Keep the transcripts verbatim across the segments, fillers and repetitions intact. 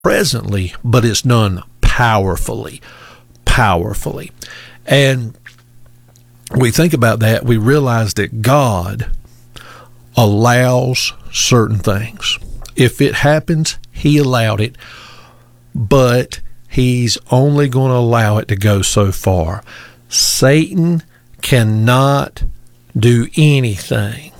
presently, but it's done powerfully, powerfully. And we think about that, we realize that God allows certain things. If it happens, he allowed it, but he's only going to allow it to go so far. Satan cannot do anything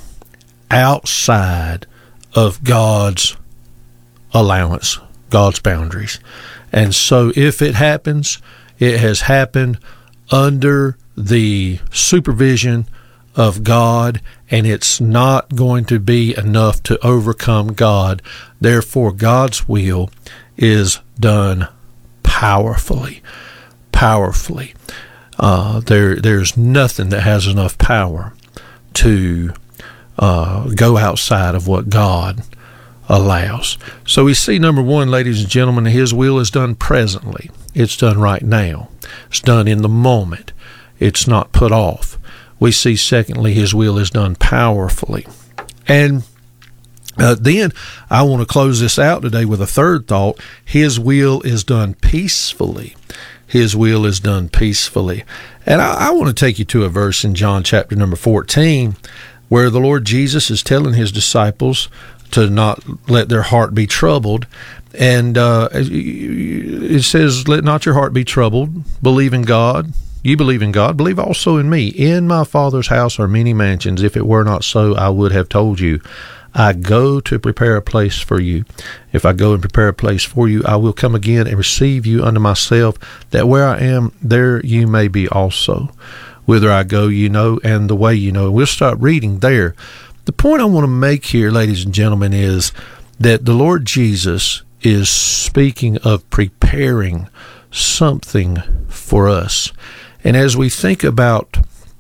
outside of God's allowance, God's boundaries. And so if it happens, it has happened under the supervision of God, and it's not going to be enough to overcome God. Therefore, God's will is done powerfully, powerfully. Uh, there, there's nothing that has enough power to uh, go outside of what God allows. So we see, number one, ladies and gentlemen, his will is done presently. It's done right now. It's done in the moment. It's not put off. We see, secondly, his will is done powerfully. And uh, then I want to close this out today with a third thought. His will is done peacefully. His will is done peacefully. And I, I want to take you to a verse in John chapter number fourteen, where the Lord Jesus is telling his disciples to not let their heart be troubled. And uh, it says, let not your heart be troubled. Believe in God. You believe in God, believe also in me. In my Father's house are many mansions. If it were not so, I would have told you. I go to prepare a place for you. If I go and prepare a place for you, I will come again and receive you unto myself, that where I am, there you may be also. Whither I go, you know, and the way you know. We'll start reading there. The point I want to make here, ladies and gentlemen, is that the Lord Jesus is speaking of preparing something for us. And as we think about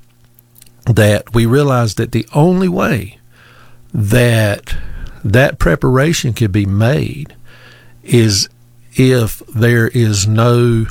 that, we realize that the only way that that preparation could be made is if there is no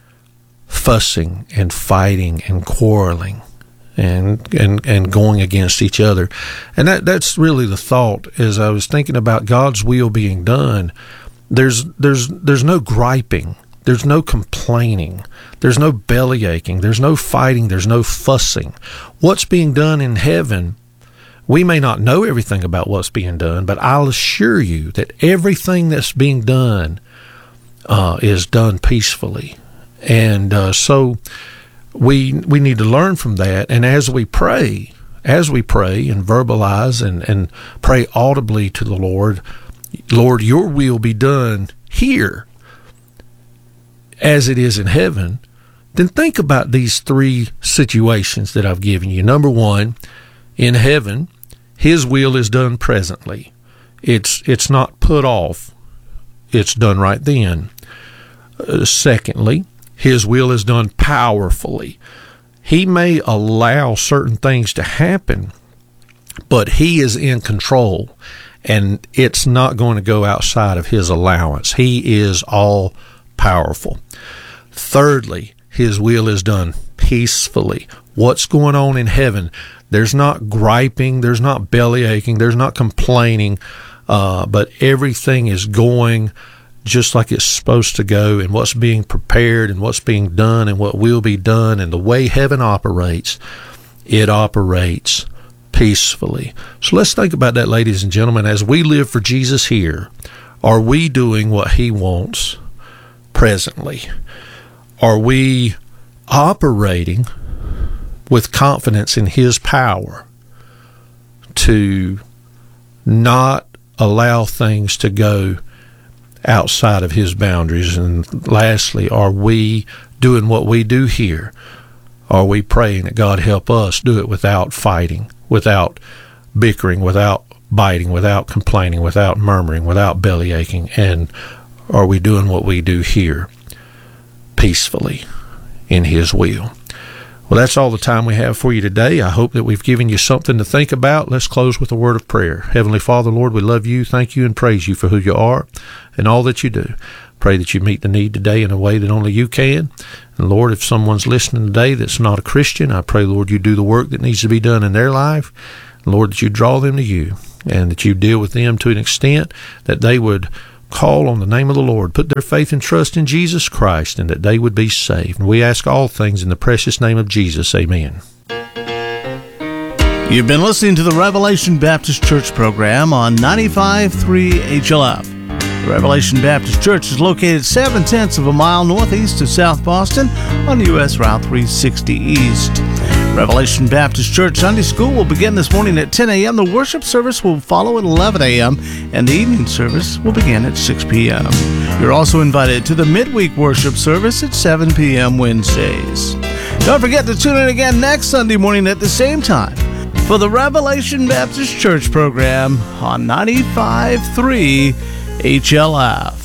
fussing and fighting and quarreling and and, and going against each other. And that that's really the thought as I was thinking about God's will being done. There's there's there's no griping. There's no complaining. There's no belly aching. There's no fighting. There's no fussing. What's being done in heaven, we may not know everything about what's being done, but I'll assure you that everything that's being done uh, is done peacefully. And uh, so we we need to learn from that. And as we pray, as we pray and verbalize and, and pray audibly to the Lord, Lord, your will be done here as it is in heaven, then think about these three situations that I've given you. Number one, in heaven, his will is done presently. It's it's not put off. It's done right then. Uh, secondly, his will is done powerfully. He may allow certain things to happen, but he is in control, and it's not going to go outside of his allowance. He is all powerful. Thirdly, his will is done peacefully. What's going on in heaven? There's not griping, there's not belly aching, there's not complaining, uh, but everything is going just like it's supposed to go, and what's being prepared and what's being done and what will be done, and the way heaven operates, it operates peacefully. So let's think about that, ladies and gentlemen. As we live for Jesus here, are we doing what he wants presently? Are we operating with confidence in his power to not allow things to go outside of his boundaries? And lastly, are we doing what we do here? Are we praying that God help us do it without fighting, without bickering, without biting, without complaining, without murmuring, without belly aching? And are we doing what we do here peacefully in his will? Well, that's all the time we have for you today. I hope that we've given you something to think about. Let's close with a word of prayer. Heavenly Father, Lord, we love you, thank you, and praise you for who you are and all that you do. Pray that you meet the need today in a way that only you can. And Lord, if someone's listening today that's not a Christian, I pray, Lord, you do the work that needs to be done in their life. Lord, that you draw them to you and that you deal with them to an extent that they would call on the name of the Lord, put their faith and trust in Jesus Christ, and that they would be saved. And we ask all things in the precious name of Jesus. Amen. You've been listening to the Revelation Baptist Church program on ninety-five point three H L F. The Revelation Baptist Church is located seven-tenths of a mile northeast of South Boston on U S Route three sixty East. Revelation Baptist Church Sunday School will begin this morning at ten a.m. The worship service will follow at eleven a.m. and the evening service will begin at six p.m. You're also invited to the midweek worship service at seven p.m. Wednesdays. Don't forget to tune in again next Sunday morning at the same time for the Revelation Baptist Church program on ninety-five point three H L F.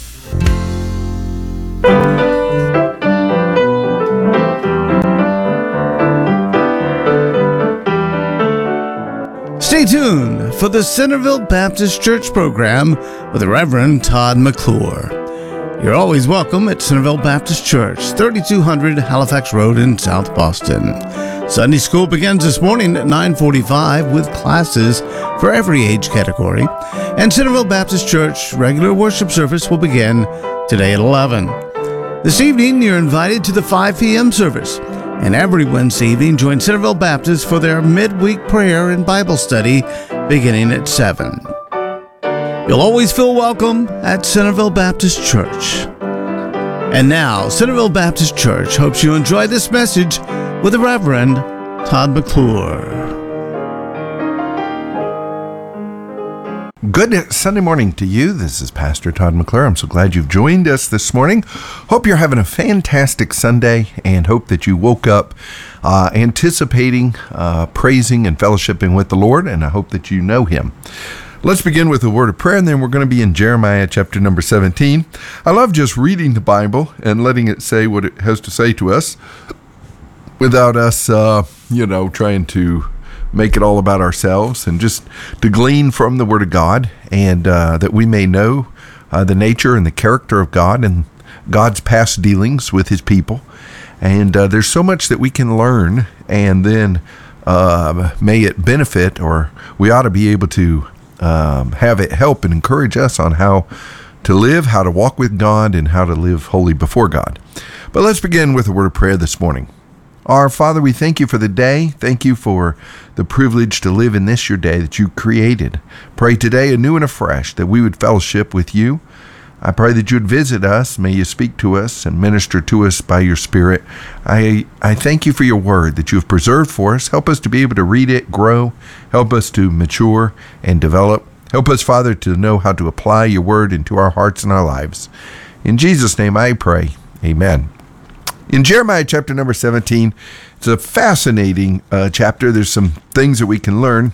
Stay tuned for the Centerville Baptist Church program with the Reverend Todd McClure. You're always welcome at Centerville Baptist Church, thirty-two hundred Halifax Road in South Boston. Sunday school begins this morning at nine forty-five with classes for every age category. And Centerville Baptist Church regular worship service will begin today at eleven. This evening, you're invited to the five p.m. service. And every Wednesday evening, join Centerville Baptist for their midweek prayer and Bible study beginning at seven. You'll always feel welcome at Centerville Baptist Church. And now, Centerville Baptist Church hopes you enjoy this message with the Reverend Todd McClure. Good Sunday morning to you. This is Pastor Todd McClure. I'm so glad you've joined us this morning. Hope you're having a fantastic Sunday and hope that you woke up uh, anticipating, uh, praising, and fellowshipping with the Lord, and I hope that you know Him. Let's begin with a word of prayer, and then we're going to be in Jeremiah chapter number seventeen. I love just reading the Bible and letting it say what it has to say to us without us, uh, you know, trying to make it all about ourselves, and just to glean from the Word of God, and uh, that we may know uh, the nature and the character of God and God's past dealings with His people. And uh, there's so much that we can learn, and then uh, may it benefit, or we ought to be able to um, have it help and encourage us on how to live, how to walk with God, and how to live holy before God. But let's begin with a word of prayer this morning. Our Father, we thank you for the day. Thank you for the privilege to live in this your day that you created. Pray today anew and afresh that we would fellowship with you. I pray that you would visit us. May you speak to us and minister to us by your Spirit. I, I thank you for your word that you have preserved for us. Help us to be able to read it, grow. Help us to mature and develop. Help us, Father, to know how to apply your word into our hearts and our lives. In Jesus' name I pray. Amen. In Jeremiah chapter number seventeen, it's a fascinating uh, chapter. There's some things that we can learn.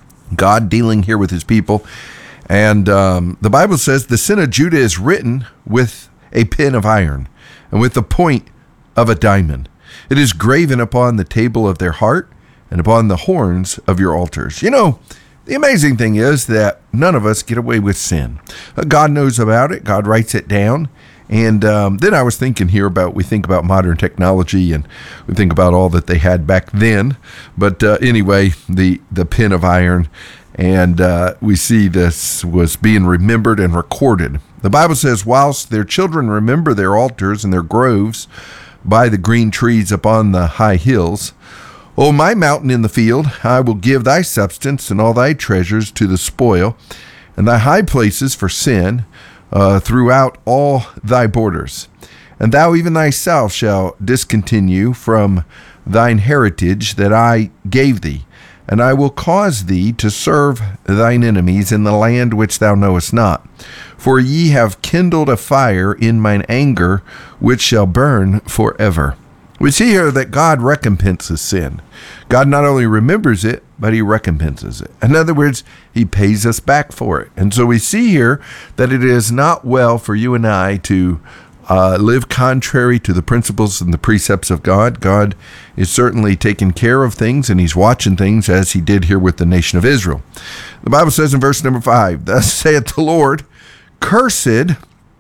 God dealing here with his people. And um, the Bible says, the sin of Judah is written with a pen of iron and with the point of a diamond. It is graven upon the table of their heart and upon the horns of your altars. You know, the amazing thing is that none of us get away with sin. Uh, God knows about it. God writes it down. And um, then I was thinking here about, we think about modern technology and we think about all that they had back then. But uh, anyway, the, the pen of iron, and uh, we see this was being remembered and recorded. The Bible says, whilst their children remember their altars and their groves by the green trees upon the high hills, O my mountain in the field, I will give thy substance and all thy treasures to the spoil, and thy high places for sin, Uh, throughout all thy borders. And thou even thyself shalt discontinue from thine heritage that I gave thee, and I will cause thee to serve thine enemies in the land which thou knowest not. For ye have kindled a fire in mine anger, which shall burn forever. We see here that God recompenses sin. God not only remembers it, but he recompenses it. In other words, he pays us back for it. And so we see here that it is not well for you and I to uh, live contrary to the principles and the precepts of God. God is certainly taking care of things, and he's watching things as he did here with the nation of Israel. The Bible says in verse number five, thus saith the Lord, cursed,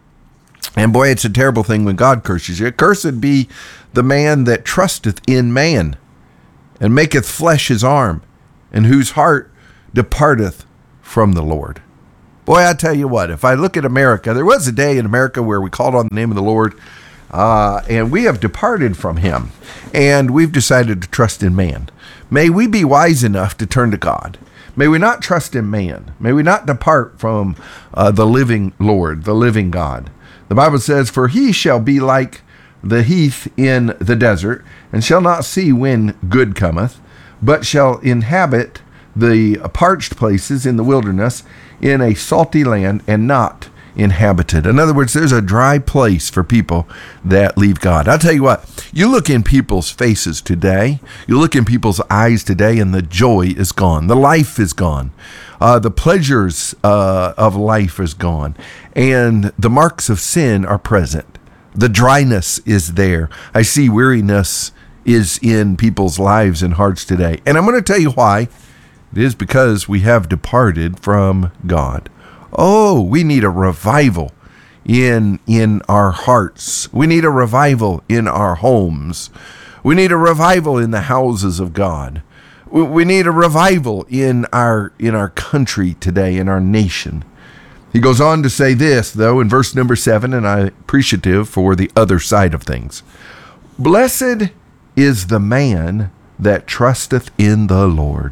and boy, it's a terrible thing when God curses you. Cursed be the man that trusteth in man, and maketh flesh his arm, and whose heart departeth from the Lord. Boy, I tell you what, if I look at America, there was a day in America where we called on the name of the Lord, uh, and we have departed from him, and we've decided to trust in man. May we be wise enough to turn to God. May we not trust in man. May we not depart from uh, the living Lord, the living God. The Bible says, for he shall be like the heath in the desert, and shall not see when good cometh, but shall inhabit the parched places in the wilderness, in a salty land, and not inhabited. In other words, there's a dry place for people that leave God. I'll tell you what, you look in people's faces today, you look in people's eyes today, and the joy is gone. The life is gone. Uh, the pleasures uh, of life is gone. And the marks of sin are present. The dryness is there. I see weariness is in people's lives and hearts today. And I'm going to tell you why. It is because we have departed from God. Oh, we need a revival in in our hearts. We need a revival in our homes. We need a revival in the houses of God. We need a revival in our in our country today, in our nation. He goes on to say this, though, in verse number seven, and I'm appreciative for the other side of things. Blessed is the man that trusteth in the Lord,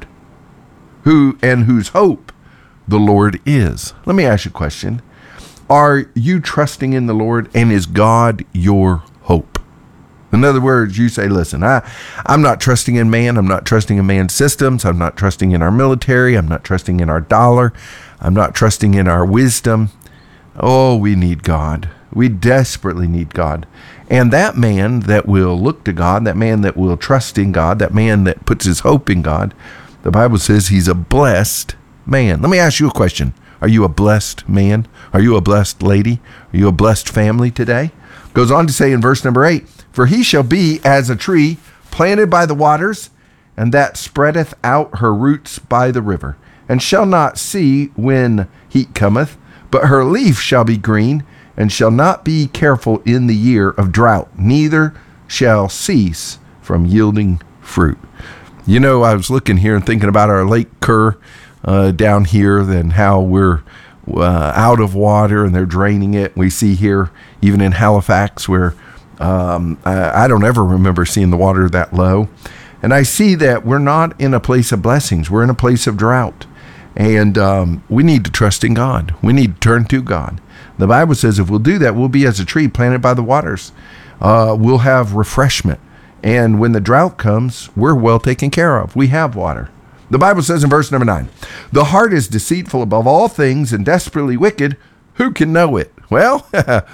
who and whose hope the Lord is. Let me ask you a question. Are you trusting in the Lord, and is God your hope? In other words, you say, listen, I, I'm not trusting in man. I'm not trusting in man's systems. I'm not trusting in our military. I'm not trusting in our dollar. I'm not trusting in our wisdom. Oh, we need God. We desperately need God. And that man that will look to God, that man that will trust in God, that man that puts his hope in God, the Bible says he's a blessed man. Let me ask you a question. Are you a blessed man? Are you a blessed lady? Are you a blessed family today? Goes on to say in verse number eight, for he shall be as a tree planted by the waters, and that spreadeth out her roots by the river, and shall not see when heat cometh, but her leaf shall be green, and shall not be careful in the year of drought, neither shall cease from yielding fruit. You know, I was looking here and thinking about our Lake Kerr uh, down here, and how we're uh, out of water and they're draining it. We see here, even in Halifax, where um, I, I don't ever remember seeing the water that low. And I see that we're not in a place of blessings. We're in a place of drought. And um, we need to trust in God. We need to turn to God. The Bible says if we'll do that, we'll be as a tree planted by the waters. Uh, we'll have refreshment. And when the drought comes, we're well taken care of. We have water. The Bible says in verse number nine, the heart is deceitful above all things and desperately wicked. Who can know it? Well,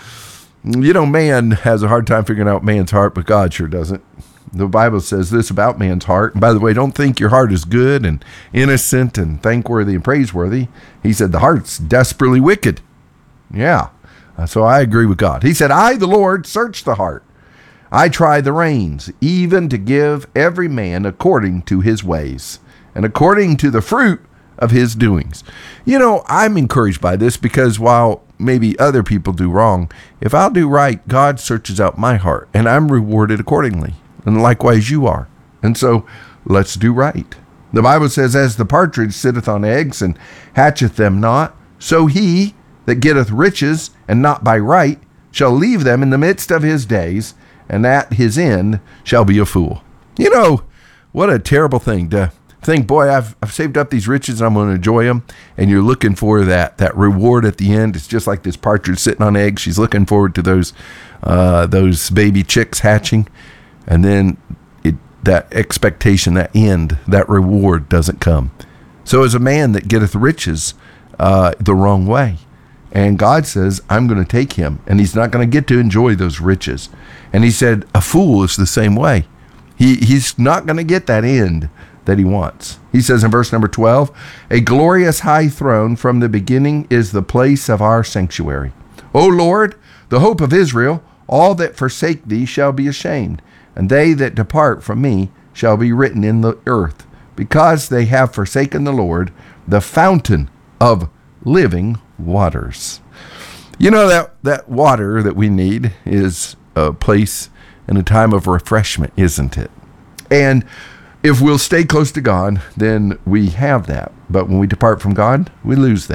you know, man has a hard time figuring out man's heart, but God sure doesn't. The Bible says this about man's heart. And by the way, don't think your heart is good and innocent and thankworthy and praiseworthy. He said the heart's desperately wicked. Yeah. So I agree with God. He said, I, the Lord, search the heart. I try the reins, even to give every man according to his ways and according to the fruit of his doings. You know, I'm encouraged by this because while maybe other people do wrong, if I'll do right, God searches out my heart and I'm rewarded accordingly. And likewise you are. And so let's do right. The Bible says, as the partridge sitteth on eggs and hatcheth them not, so he that getteth riches and not by right shall leave them in the midst of his days, and at his end shall be a fool. You know, what a terrible thing to think, boy, I've, I've saved up these riches, I'm going to enjoy them, and you're looking for that that reward at the end. It's just like this partridge sitting on eggs. She's looking forward to those uh, those baby chicks hatching, and then it, that expectation, that end, that reward doesn't come. So as a man that getteth riches uh, the wrong way, and God says, I'm going to take him, and he's not going to get to enjoy those riches. And he said, a fool is the same way. He He's not going to get that end that he wants. He says in verse number twelve, a glorious high throne from the beginning is the place of our sanctuary. O Lord, the hope of Israel, all that forsake thee shall be ashamed, and they that depart from me shall be written in the earth, because they have forsaken the Lord, the fountain of living waters. You know, that, that water that we need is a place and a time of refreshment, isn't it? And if we'll stay close to God, then we have that. But when we depart from God, we lose that.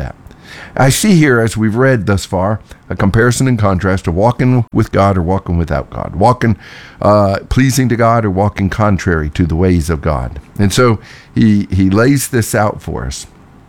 I see here, as we've read thus far, a comparison and contrast of walking with God or walking without God, walking uh, pleasing to God or walking contrary to the ways of God. And so he, he lays this out for us.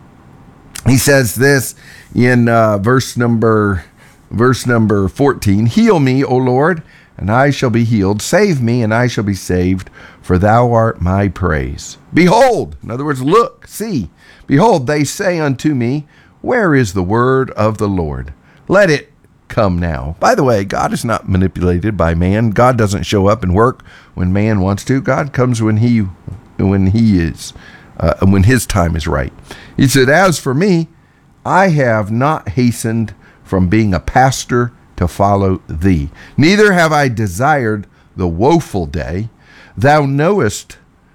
He says this in uh, verse number verse number fourteen, "Heal me, O Lord, and I shall be healed. Save me, and I shall be saved, for thou art my praise. Behold," in other words, look, see, "behold, they say unto me, where is the word of the Lord? Let it come now." By the way, God is not manipulated by man. God doesn't show up and work when man wants to. God comes when he when he is uh, when his time is right. He said, "As for me, I have not hastened from being a pastor to follow thee. Neither have I desired the woeful day. Thou knowest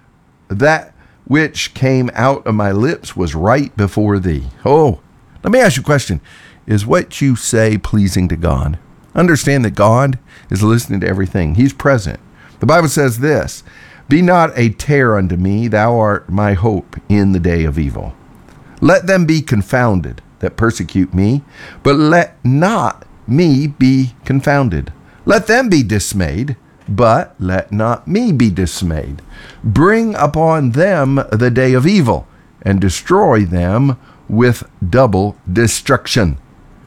that which came out of my lips was right before thee." Oh, let me ask you a question. Is what you say pleasing to God? Understand that God is listening to everything. He's present. The Bible says this, "Be not a terror unto me, thou art my hope in the day of evil. Let them be confounded that persecute me, but let not me be confounded. Let them be dismayed, but let not me be dismayed. Bring upon them the day of evil, and destroy them with double destruction."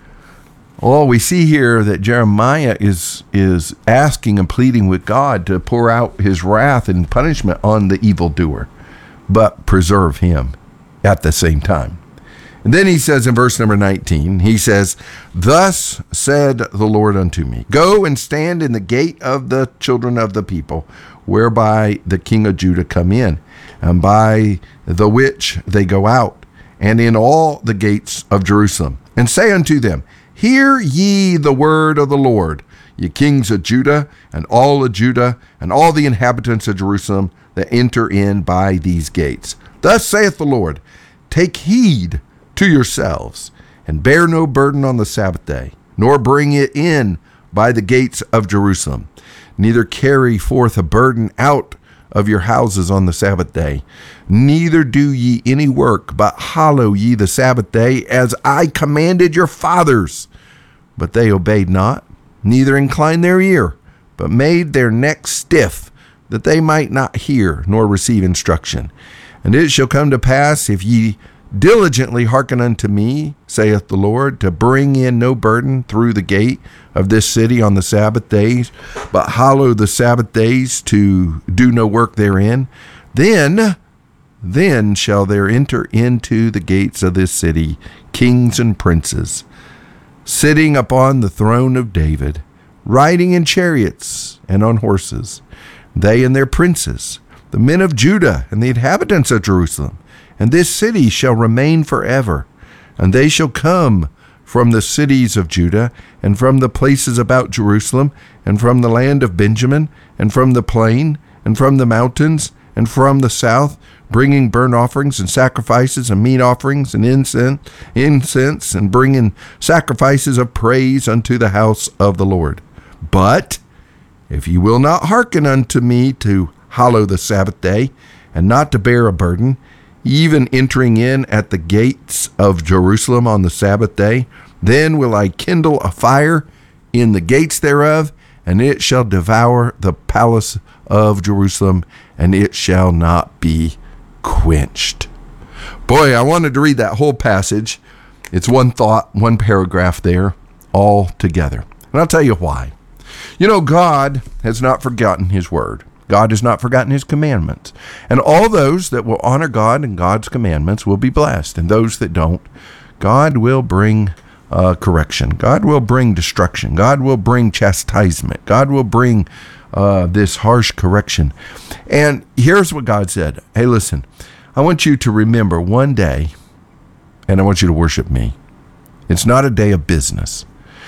Oh, we see here that Jeremiah is is asking and pleading with God to pour out his wrath and punishment on the evildoer, but preserve him at the same time. And then he says in verse number nineteen, he says, "Thus said the Lord unto me, go and stand in the gate of the children of the people, whereby the king of Judah come in, and by the which they go out, and in all the gates of Jerusalem, and say unto them, Hear ye the word of the Lord, ye kings of Judah, and all of Judah, and all the inhabitants of Jerusalem that enter in by these gates. Thus saith the Lord, Take heed to yourselves, and bear no burden on the Sabbath day, nor bring it in by the gates of Jerusalem. Neither carry forth a burden out of your houses on the Sabbath day. Neither do ye any work, but hallow ye the Sabbath day, as I commanded your fathers. But they obeyed not, neither inclined their ear, but made their necks stiff, that they might not hear, nor receive instruction. And it shall come to pass, if ye diligently hearken unto me, saith the Lord, to bring in no burden through the gate of this city on the Sabbath days, but hallow the Sabbath days to do no work therein, then, then shall there enter into the gates of this city kings and princes, sitting upon the throne of David, riding in chariots and on horses, they and their princes, the men of Judah and the inhabitants of Jerusalem. And this city shall remain forever. And they shall come from the cities of Judah, and from the places about Jerusalem, and from the land of Benjamin, and from the plain, and from the mountains, and from the south, bringing burnt offerings and sacrifices and meat offerings and incense, incense, and bringing sacrifices of praise unto the house of the Lord. But if ye will not hearken unto me to hallow the Sabbath day, and not to bear a burden, even entering in at the gates of Jerusalem on the Sabbath day, then will I kindle a fire in the gates thereof, and it shall devour the palace of Jerusalem, and it shall not be quenched. Boy, I wanted to read that whole passage. It's one thought, one paragraph there, all together. And I'll tell you why. You know, God has not forgotten his word. God has not forgotten his commandments. And all those that will honor God and God's commandments will be blessed. And those that don't, God will bring uh, correction. God will bring destruction. God will bring chastisement. God will bring uh, this harsh correction. And here's what God said. Hey, listen, I want you to remember one day, and I want you to worship me. It's not a day of business.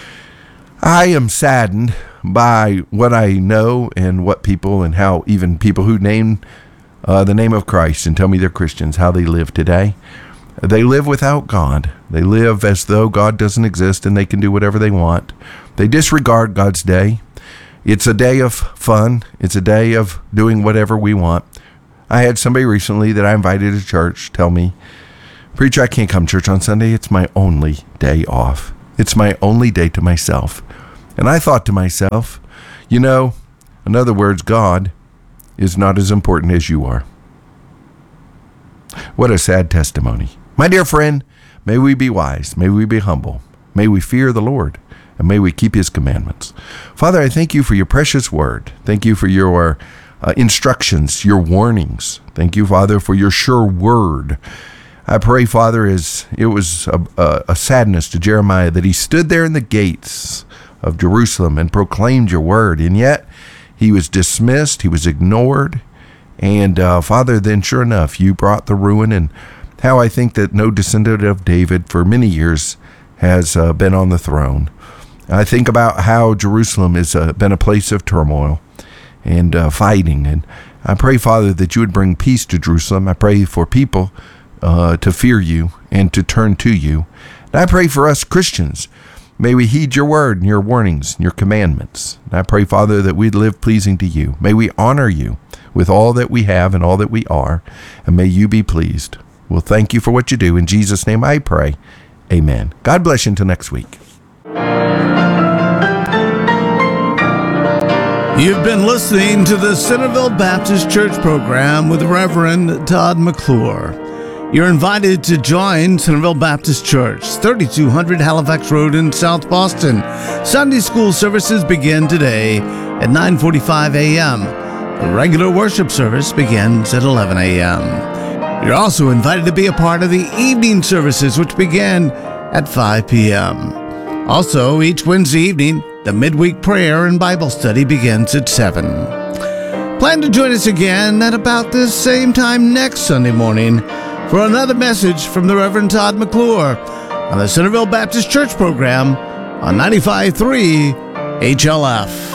I am saddened by what I know and what people and how even people who name uh, the name of Christ and tell me they're Christians, how they live today. They live without God. They live as though God doesn't exist and they can do whatever they want. They disregard God's day. It's a day of fun. It's a day of doing whatever we want. I had somebody recently that I invited to church tell me, Preacher, I can't come to church on Sunday. It's my only day off. It's my only day to myself. And I thought to myself, you know, in other words, God is not as important as you are. What a sad testimony. My dear friend, may we be wise. May we be humble. May we fear the Lord. And may we keep his commandments. Father, I thank you for your precious word. Thank you for your uh, instructions, your warnings. Thank you, Father, for your sure word. I pray, Father, as it was a, a, a sadness to Jeremiah that he stood there in the gates of Jerusalem and proclaimed your word, and yet he was dismissed, he was ignored, and uh, Father, then sure enough, you brought the ruin, and how I think that no descendant of David for many years has uh, been on the throne. I think about how Jerusalem has uh, been a place of turmoil and uh, fighting, and I pray, Father, that you would bring peace to Jerusalem. I pray for people uh, to fear you and to turn to you. And I pray for us Christians. May we heed your word and your warnings and your commandments. And I pray, Father, that we'd live pleasing to you. May we honor you with all that we have and all that we are, and may you be pleased. We'll thank you for what you do. In Jesus' name I pray. Amen. God bless you until next week. You've been listening to the Centerville Baptist Church program with Reverend Todd McClure. You're invited to join Centerville Baptist Church, thirty-two hundred Halifax Road in South Boston. Sunday school services begin today at nine forty-five a.m. The regular worship service begins at eleven a.m. You're also invited to be a part of the evening services, which begin at five p.m. Also, each Wednesday evening, the midweek prayer and Bible study begins at seven. Plan to join us again at about this same time next Sunday morning for another message from the Reverend Todd McClure on the Centerville Baptist Church program on ninety-five point three H L F.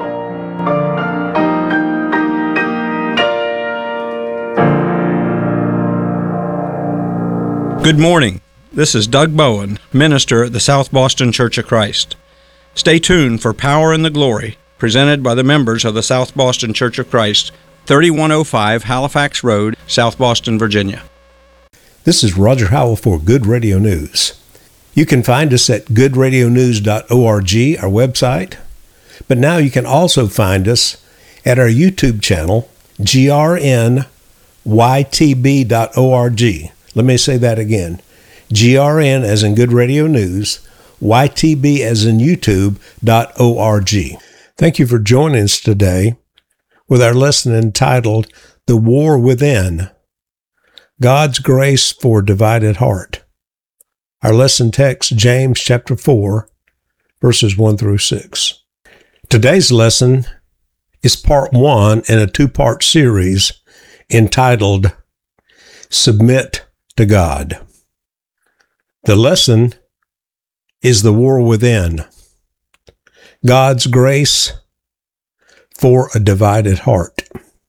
Good morning. This is Doug Bowen, minister at the South Boston Church of Christ. Stay tuned for Power in the Glory, presented by the members of the South Boston Church of Christ, thirty-one oh five Halifax Road, South Boston, Virginia. This is Roger Howell for Good Radio News. You can find us at good radio news dot org, our website, but now you can also find us at our YouTube channel, G R N Y T B dot org. Let me say that again. G R N as in Good Radio News, Y T B as in YouTube dot org. Thank you for joining us today with our lesson entitled The War Within, God's Grace for a Divided Heart. Our lesson text, James chapter four, verses one through six. Today's lesson is part one in a two-part series entitled Submit to God. The lesson is the war within, God's grace for a divided heart.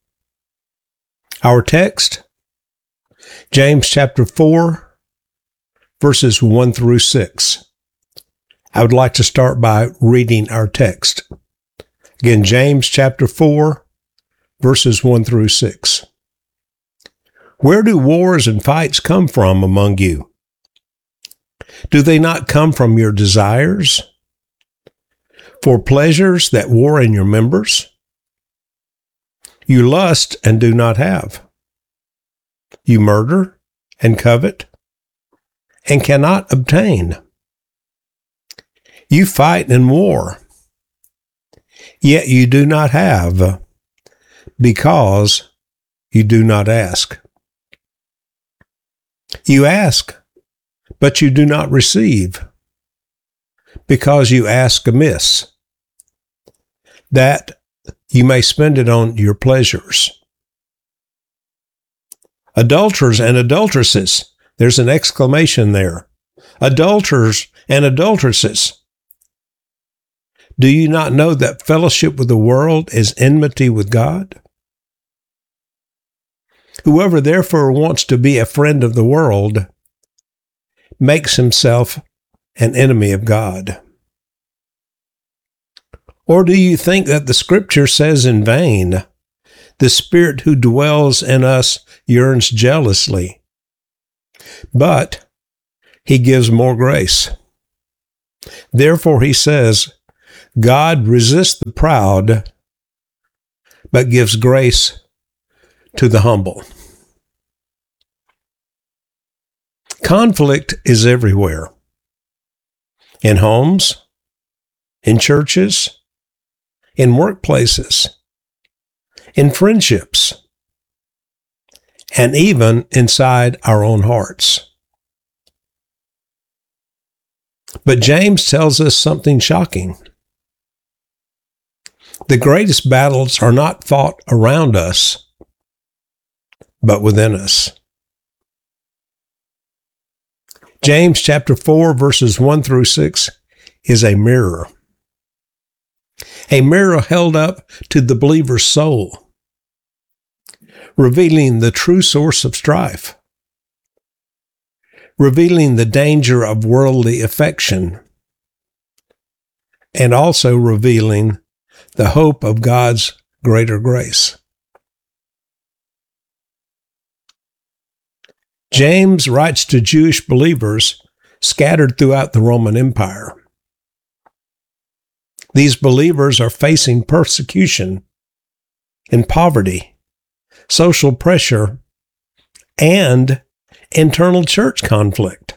Our text, James chapter four, verses one through six. I would like to start by reading our text. Again, James chapter four, verses one through six. Where do wars and fights come from among you? Do they not come from your desires for pleasures that war in your members? You lust and do not have. You murder and covet and cannot obtain. You fight and war, yet you do not have, because you do not ask. You ask, but you do not receive, because you ask amiss, that you may spend it on your pleasures. Adulterers and adulteresses, there's an exclamation there. Adulterers and adulteresses. Do you not know that fellowship with the world is enmity with God? Whoever therefore wants to be a friend of the world makes himself an enemy of God. Or do you think that the Scripture says in vain, the Spirit who dwells in us yearns jealously but he gives more grace. Therefore, he says, God resists the proud, but gives grace to the humble. Conflict is everywhere. In homes, in churches, in workplaces, in friendships, and even inside our own hearts. But James tells us something shocking. The greatest battles are not fought around us, but within us. James chapter four, verses one through six is a mirror. A mirror held up to the believer's soul, revealing the true source of strife, revealing the danger of worldly affection, and also revealing the hope of God's greater grace. James writes to Jewish believers scattered throughout the Roman Empire. These believers are facing persecution and poverty, social pressure, and internal church conflict.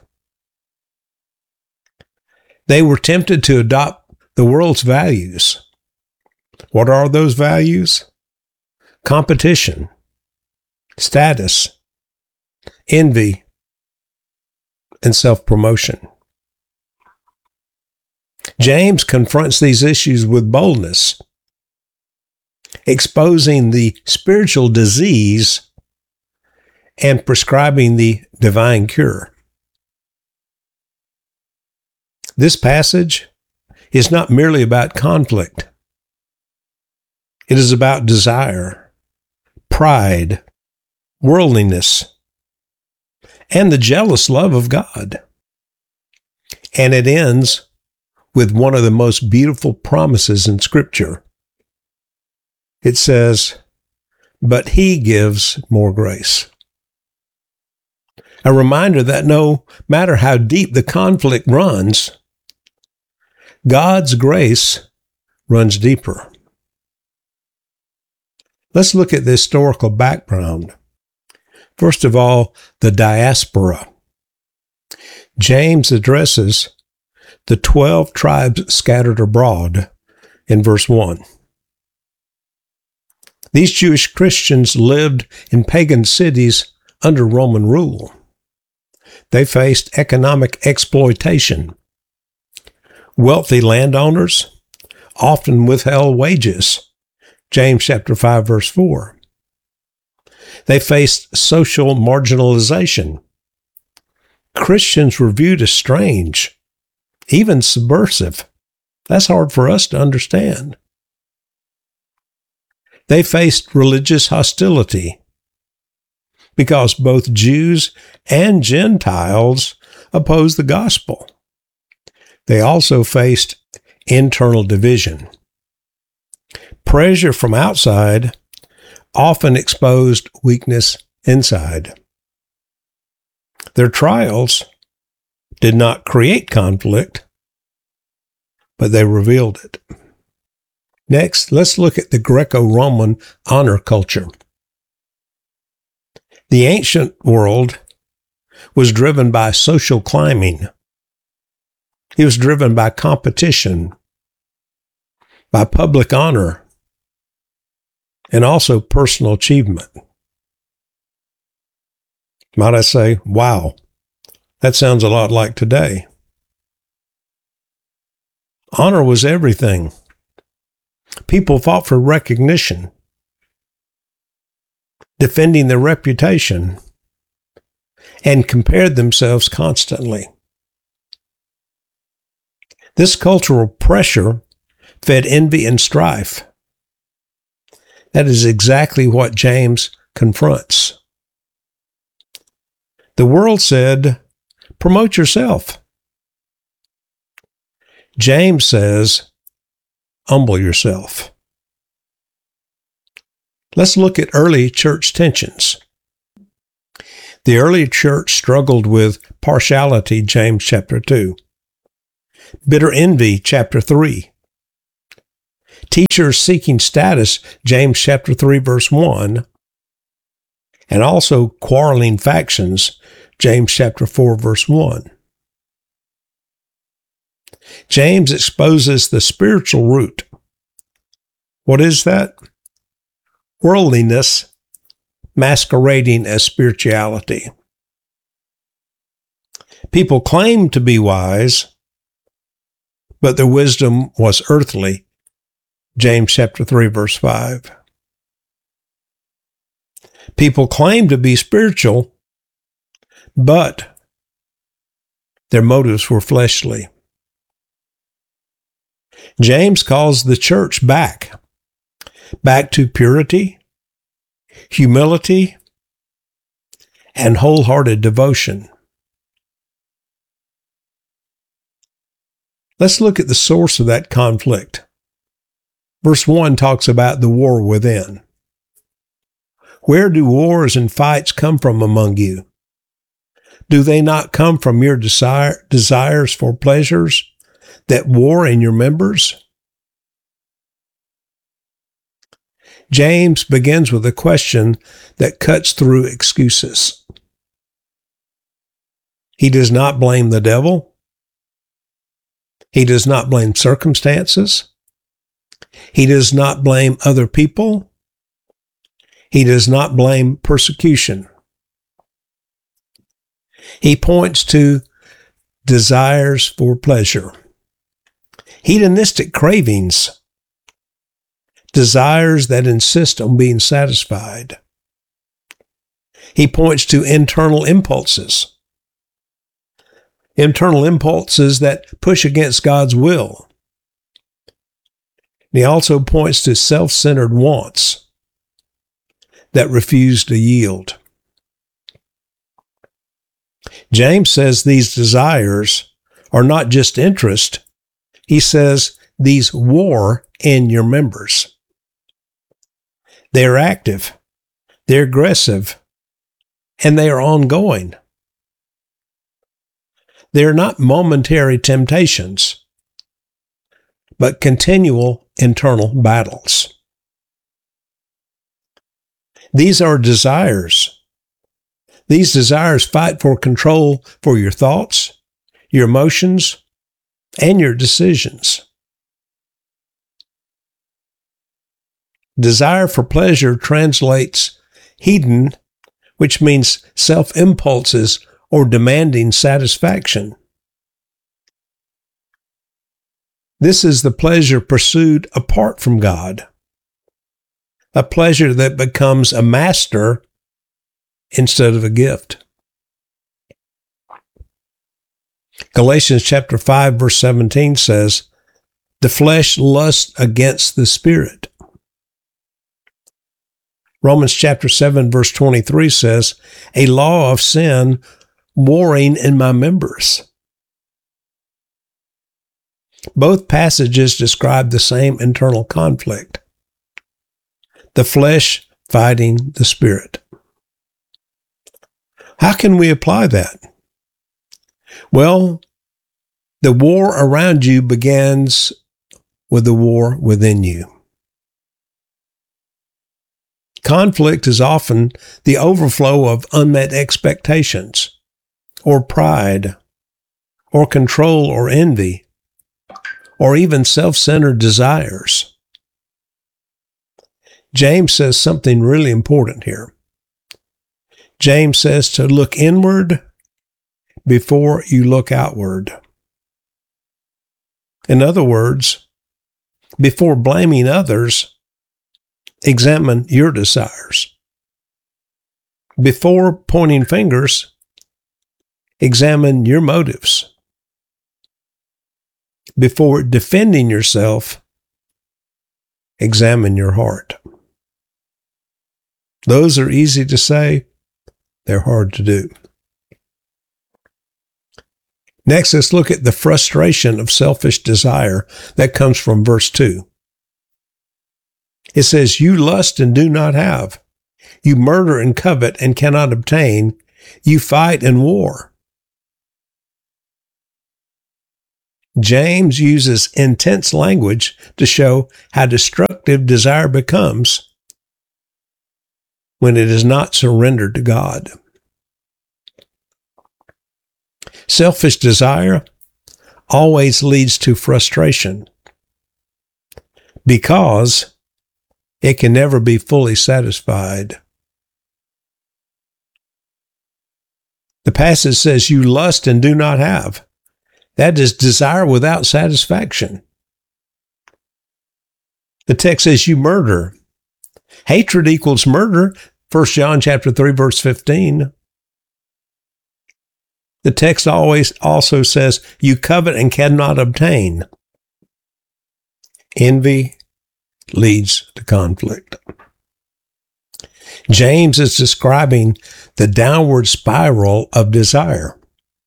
They were tempted to adopt the world's values. What are those values? Competition, status, envy, and self-promotion. James confronts these issues with boldness, exposing the spiritual disease and prescribing the divine cure. This passage is not merely about conflict. It is about desire, pride, worldliness, and the jealous love of God. And it ends with one of the most beautiful promises in Scripture. It says, "But he gives more grace." A reminder that no matter how deep the conflict runs, God's grace runs deeper. Let's look at the historical background. First of all, the diaspora. James addresses the twelve tribes scattered abroad in verse one. These Jewish Christians lived in pagan cities under Roman rule. They faced economic exploitation. Wealthy landowners often withheld wages. James chapter five, verse four. They faced social marginalization. Christians were viewed as strange, even subversive. That's hard for us to understand. They faced religious hostility because both Jews and Gentiles opposed the gospel. They also faced internal division. Pressure from outside often exposed weakness inside. Their trials did not create conflict, but they revealed it. Next, let's look at the Greco-Roman honor culture. The ancient world was driven by social climbing. It was driven by competition, by public honor, and also personal achievement. Might I say, wow, that sounds a lot like today. Honor was everything. People fought for recognition, defending their reputation, and compared themselves constantly. This cultural pressure fed envy and strife. That is exactly what James confronts. The world said, promote yourself. James says, humble yourself. Let's look at early church tensions. The early church struggled with partiality, James chapter two. Bitter envy, chapter three. Teachers seeking status, James chapter three, verse one. And also quarreling factions, James chapter four, verse one. James exposes the spiritual root. What is that? Worldliness masquerading as spirituality. People claim to be wise, but their wisdom was earthly. James chapter three, verse five. People claim to be spiritual, but their motives were fleshly. James calls the church back, back to purity, humility, and wholehearted devotion. Let's look at the source of that conflict. Verse one talks about the war within. Where do wars and fights come from among you? Do they not come from your desire, desires for pleasures that war in your members? James begins with a question that cuts through excuses. He does not blame the devil. He does not blame circumstances. He does not blame other people. He does not blame persecution. He points to desires for pleasure, hedonistic cravings, desires that insist on being satisfied. He points to internal impulses, internal impulses that push against God's will. And he also points to self-centered wants that refuse to yield. James says these desires are not just interest. He says these war in your members. They're active, they're aggressive, and they are ongoing. They're not momentary temptations, but continual internal battles. These are desires. These desires fight for control for your thoughts, your emotions, and your decisions. Desire for pleasure translates hedon, which means self-impulses or demanding satisfaction. This is the pleasure pursued apart from God, a pleasure that becomes a master instead of a gift. Galatians chapter five, verse seventeen says, "The flesh lusts against the spirit." Romans chapter seven, verse twenty-three says, "A law of sin warring in my members." Both passages describe the same internal conflict, the flesh fighting the spirit. How can we apply that? Well, the war around you begins with the war within you. Conflict is often the overflow of unmet expectations, or pride, or control or envy, or even self-centered desires. James says something really important here. James says to look inward before you look outward. In other words, before blaming others, examine your desires. Before pointing fingers, examine your motives. Before defending yourself, examine your heart. Those are easy to say, they're hard to do. Next, let's look at the frustration of selfish desire that comes from verse two. It says, "You lust and do not have. You murder and covet and cannot obtain. You fight in war. James uses intense language to show how destructive desire becomes when it is not surrendered to God. Selfish desire always leads to frustration because it can never be fully satisfied. The passage says, you lust and do not have. That is desire without satisfaction. The text says you murder. Hatred equals murder. First John chapter three, verse fifteen. The text always also says you covet and cannot obtain. Envy leads to conflict. James is describing the downward spiral of desire.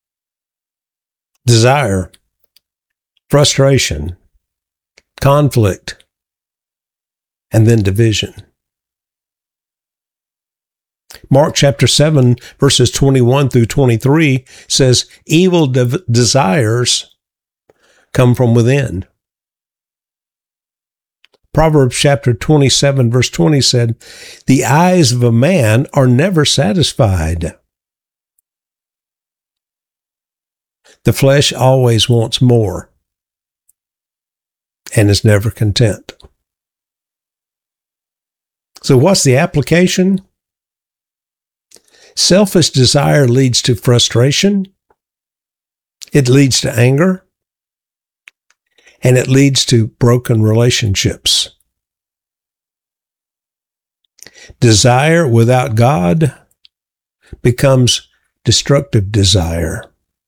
Desire, frustration, conflict, and then division. Mark chapter seven, verses twenty-one through twenty-three says, evil de- desires come from within. Proverbs chapter twenty-seven, verse twenty said, the eyes of a man are never satisfied. The flesh always wants more and is never content. So what's the application? Selfish desire leads to frustration. It leads to anger. And it leads to broken relationships. Desire without God becomes destructive desire.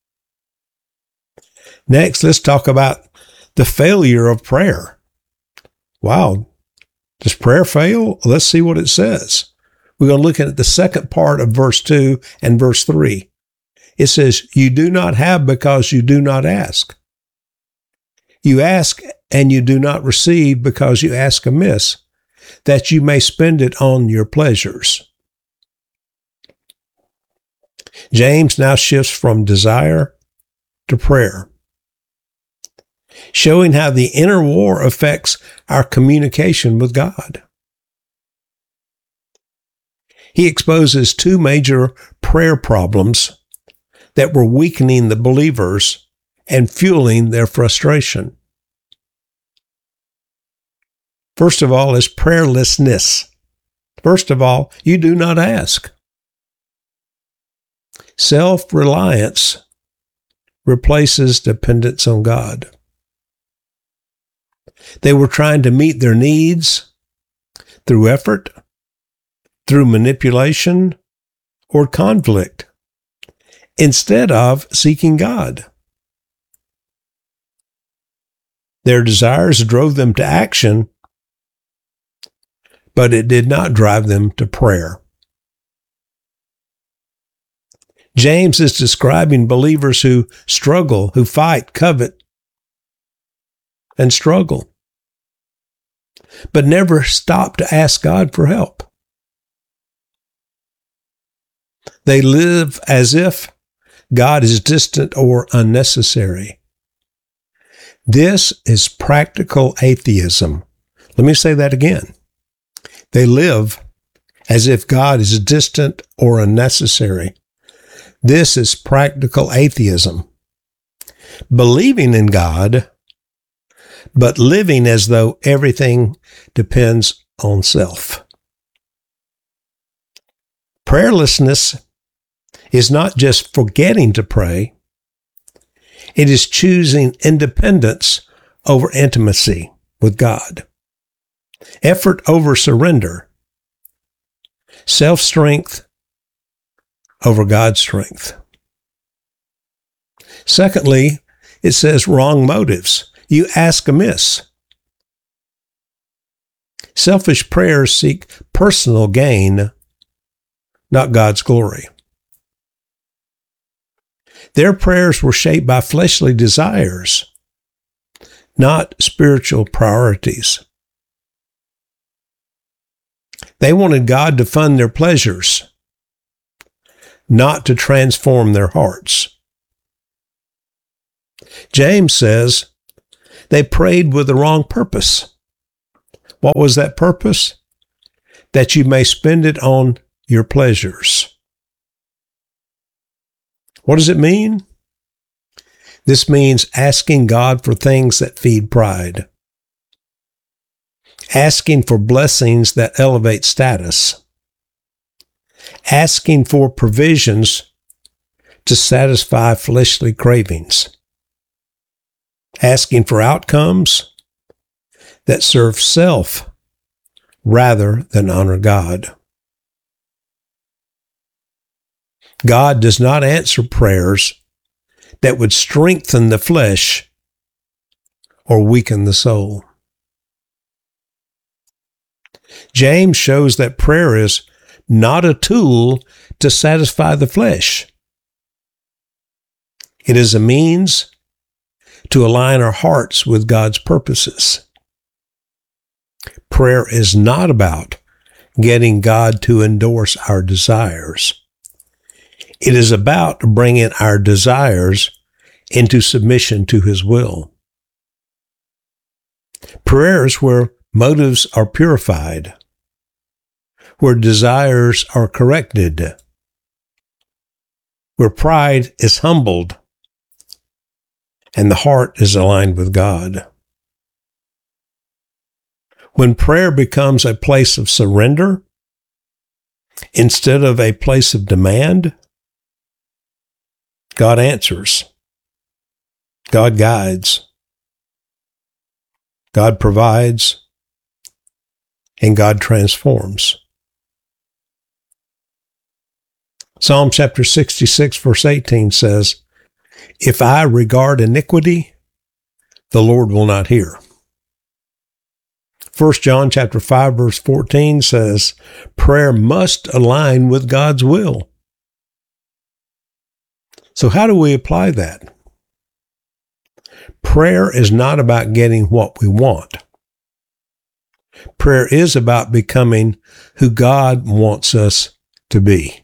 Next, let's talk about the failure of prayer. Wow. Does prayer fail? Let's see what it says. We're going to look at the second part of verse two and verse three. It says, you do not have because you do not ask. You ask and you do not receive because you ask amiss, that you may spend it on your pleasures. James now shifts from desire to prayer, showing how the inner war affects our communication with God. He exposes two major prayer problems that were weakening the believers and fueling their frustration. First of all is prayerlessness. First of all, you do not ask. Self-reliance replaces dependence on God. They were trying to meet their needs through effort, through manipulation, or conflict, instead of seeking God. Their desires drove them to action, but it did not drive them to prayer. James is describing believers who struggle, who fight, covet, and struggle, but never stop to ask God for help. They live as if God is distant or unnecessary. This is practical atheism. Let me say that again. They live as if God is distant or unnecessary. This is practical atheism. Believing in God, but living as though everything depends on self. Prayerlessness is not just forgetting to pray. It is choosing independence over intimacy with God. Effort over surrender. Self-strength over God's strength. Secondly, it says wrong motives. You ask amiss. Selfish prayers seek personal gain, not God's glory. Their prayers were shaped by fleshly desires, not spiritual priorities. They wanted God to fund their pleasures, not to transform their hearts. James says they prayed with the wrong purpose. What was that purpose? That you may spend it on your pleasures. What does it mean? This means asking God for things that feed pride, asking for blessings that elevate status, asking for provisions to satisfy fleshly cravings, asking for outcomes that serve self rather than honor God. God does not answer prayers that would strengthen the flesh or weaken the soul. James shows that prayer is not a tool to satisfy the flesh. It is a means to align our hearts with God's purposes. Prayer is not about getting God to endorse our desires. It is about bringing our desires into submission to His will. Prayer is where motives are purified, where desires are corrected, where pride is humbled, and the heart is aligned with God. When prayer becomes a place of surrender instead of a place of demand, God answers. God guides. God provides. And God transforms. Psalm chapter sixty-six, verse eighteen says, "If I regard iniquity, the Lord will not hear." First John chapter five, verse fourteen says, prayer must align with God's will. So how do we apply that? Prayer is not about getting what we want. Prayer is about becoming who God wants us to be.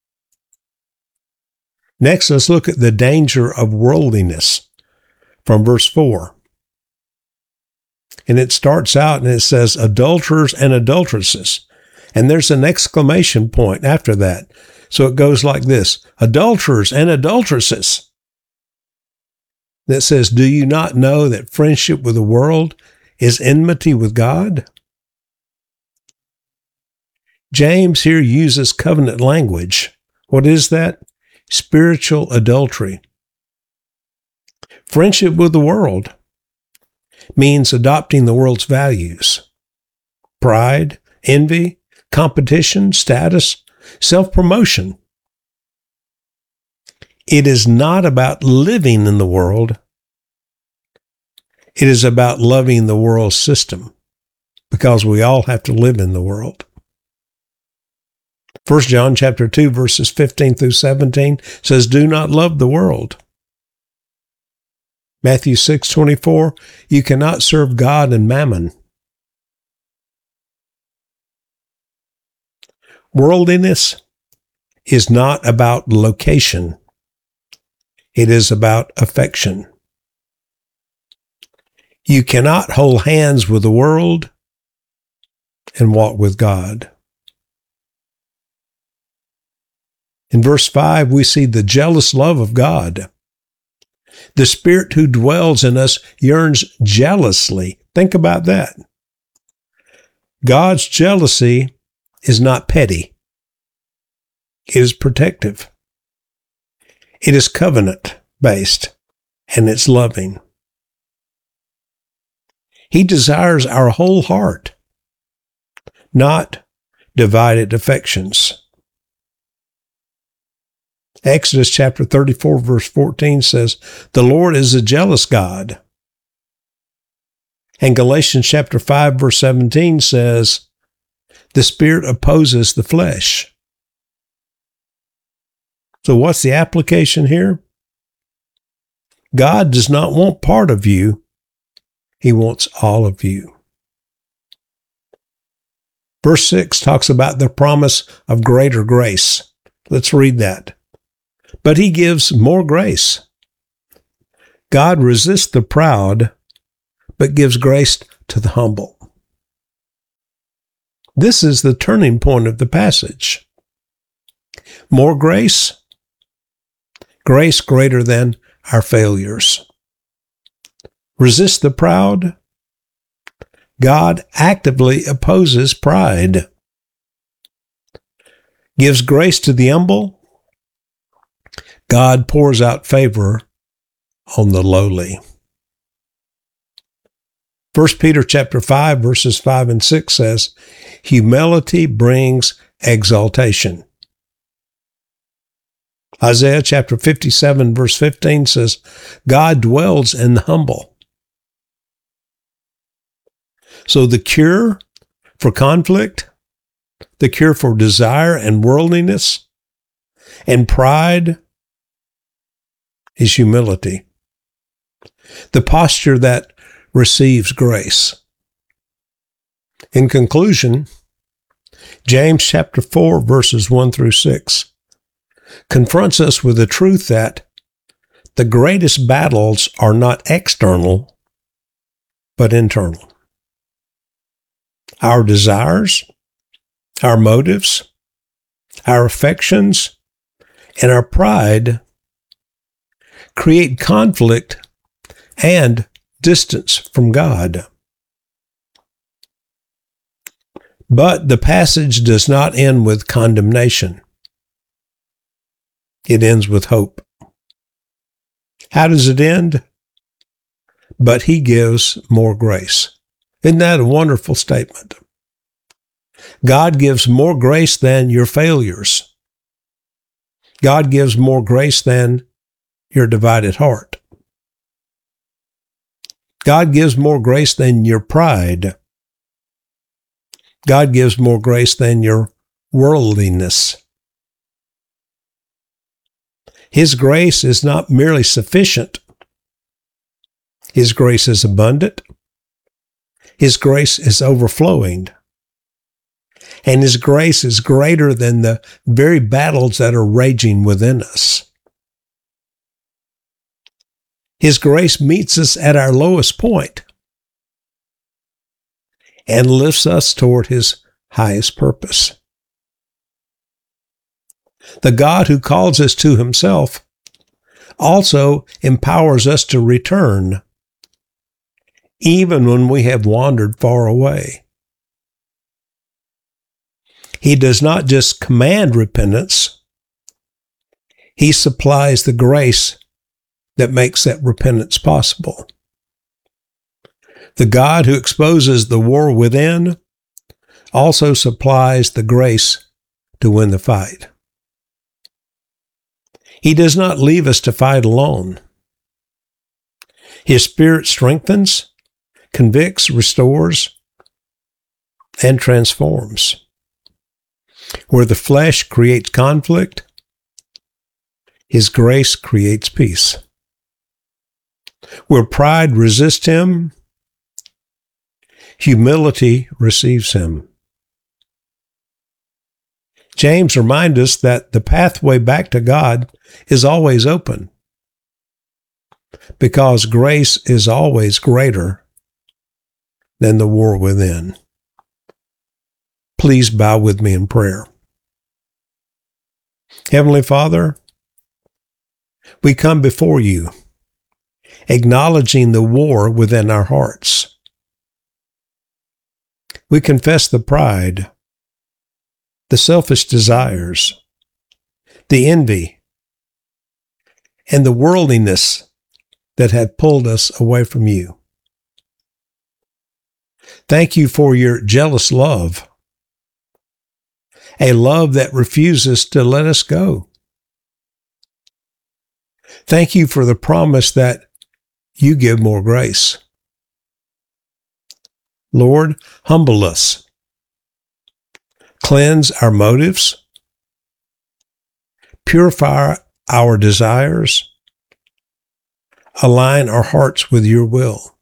Next, let's look at the danger of worldliness from verse four. And it starts out and it says, adulterers and adulteresses. And there's an exclamation point after that. So it goes like this, adulterers and adulteresses. That says, do you not know that friendship with the world is enmity with God? James here uses covenant language. What is that? Spiritual adultery. Friendship with the world means adopting the world's values, pride, envy, competition, status, self-promotion. It is not about living in the world. It is about loving the world system, because we all have to live in the world. First John chapter two, verses fifteen through seventeen says, do not love the world. Matthew six twenty-four, you cannot serve God and mammon. Worldliness is not about location. It is about affection. You cannot hold hands with the world and walk with God. In verse five, we see the jealous love of God. The Spirit who dwells in us yearns jealously. Think about that. God's jealousy is not petty. It is protective. It is covenant-based, and it's loving. He desires our whole heart, not divided affections. Exodus chapter thirty-four, verse fourteen says, the Lord is a jealous God. And Galatians chapter five, verse seventeen says, the Spirit opposes the flesh. So what's the application here? God does not want part of you. He wants all of you. Verse six talks about the promise of greater grace. Let's read that. but he gives more grace. God resists the proud, but gives grace to the humble. This is the turning point of the passage. More grace, grace greater than our failures. Resist the proud. God actively opposes pride. Gives grace to the humble. God pours out favor on the lowly. First Peter chapter five, verses five and six says, humility brings exaltation. Isaiah chapter fifty-seven, verse fifteen says, God dwells in the humble. So the cure for conflict, the cure for desire and worldliness and pride is humility. The posture that receives grace. In conclusion, James chapter four, verses one through six confronts us with the truth that the greatest battles are not external, but internal. Our desires, our motives, our affections, and our pride create conflict and distance from God. But the passage does not end with condemnation. It ends with hope. How does it end? But he gives more grace. Isn't that a wonderful statement? God gives more grace than your failures. God gives more grace than your divided heart. God gives more grace than your pride. God gives more grace than your worldliness. His grace is not merely sufficient. His grace is abundant. His grace is overflowing. And His grace is greater than the very battles that are raging within us. His grace meets us at our lowest point and lifts us toward His highest purpose. The God who calls us to Himself also empowers us to return, even when we have wandered far away. He does not just command repentance, He supplies the grace that makes that repentance possible. The God who exposes the war within also supplies the grace to win the fight. He does not leave us to fight alone. His Spirit strengthens, convicts, restores, and transforms. Where the flesh creates conflict, His grace creates peace. Where pride resists Him, humility receives Him. James reminds us that the pathway back to God is always open, because grace is always greater than the war within. Please bow with me in prayer. Heavenly Father, we come before You, acknowledging the war within our hearts. We confess the pride, the selfish desires, the envy, and the worldliness that have pulled us away from You. Thank You for Your jealous love, a love that refuses to let us go. Thank You for the promise that You give more grace. Lord, humble us. Cleanse our motives. Purify our desires. Align our hearts with Your will.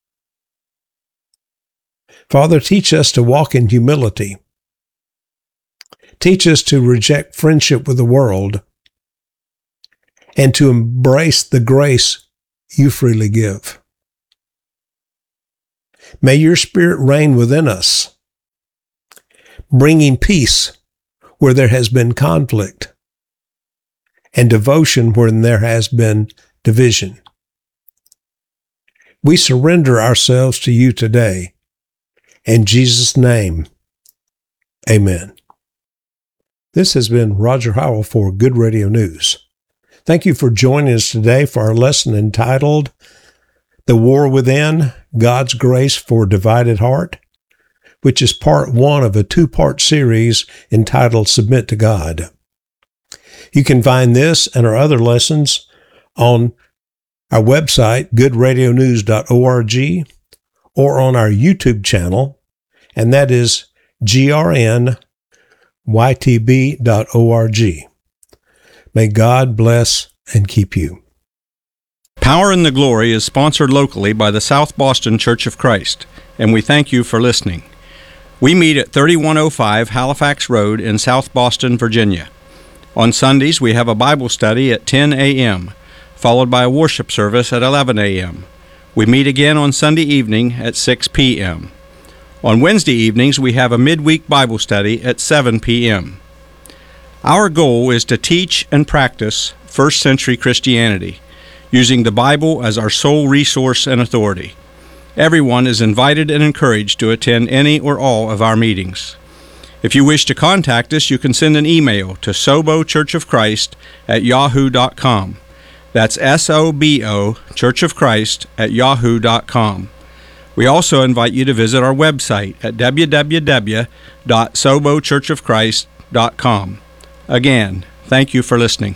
Father, teach us to walk in humility. Teach us to reject friendship with the world and to embrace the grace you freely give. May your Spirit reign within us, bringing peace where there has been conflict and devotion where there has been division. We surrender ourselves to you today. In Jesus' name, amen. This has been Roger Howell for Good Radio News. Thank you for joining us today for our lesson entitled The War Within, God's Grace for Divided Heart, which is part one of a two-part series entitled Submit to God. You can find this and our other lessons on our website, good radio news dot org, or on our YouTube channel, and that is G R N Y T B dot org. May God bless and keep you. Power in the Glory is sponsored locally by the South Boston Church of Christ, and we thank you for listening. We meet at thirty-one oh five Halifax Road in South Boston, Virginia. On Sundays, we have a Bible study at ten a.m., followed by a worship service at eleven a.m. We meet again on Sunday evening at six p.m. On Wednesday evenings, we have a midweek Bible study at seven p.m. Our goal is to teach and practice first century Christianity, using the Bible as our sole resource and authority. Everyone is invited and encouraged to attend any or all of our meetings. If you wish to contact us, you can send an email to sobo church of christ at yahoo dot com. That's S O B O, Church of Christ, at yahoo dot com. We also invite you to visit our website at w w w dot sobo church of christ dot com. Again, thank you for listening.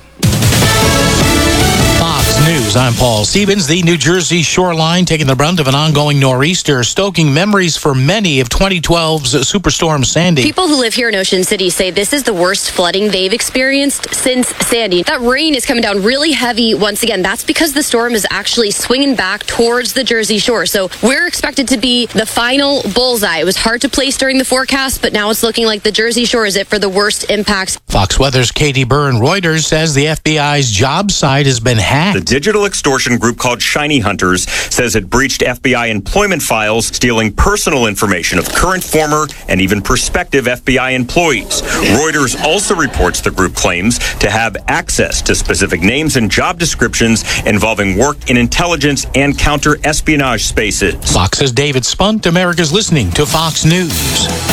Fox News, I'm Paul Stevens. The New Jersey shoreline taking the brunt of an ongoing nor'easter, stoking memories for many of twenty twelve's Superstorm Sandy. People who live here in Ocean City say this is the worst flooding they've experienced since Sandy. That rain is coming down really heavy once again. That's because the storm is actually swinging back towards the Jersey Shore. So we're expected to be the final bullseye. It was hard to place during the forecast, but now it's looking like the Jersey Shore is it for the worst impacts. Fox Weather's Katie Byrne Reuters says the F B I's job site has been hacked. The digital extortion group called Shiny Hunters says it breached F B I employment files, stealing personal information of current, former, and even prospective F B I employees. Reuters also reports the group claims to have access to specific names and job descriptions involving work in intelligence and counter-espionage spaces. Fox's David Spunt, America's listening to Fox News.